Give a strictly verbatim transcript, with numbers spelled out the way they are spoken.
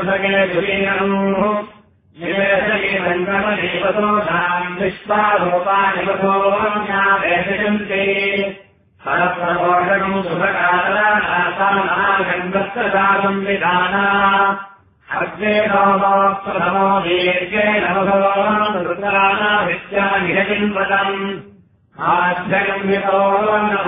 सुभगे दुरीणम् निवेशयेवङ्गमदेवतोषाम् विश्वारूपाणि वधोऽन्यावेशयन्ति हरप्रभोषणम् शुभकालासानागन्धस्तदातम् विधाना अग्ने नवमोऽप्रथमो दीर्घेण भगवान् रुद्राणाभित्यानिहजिन्वतम् आध्यगम्यतो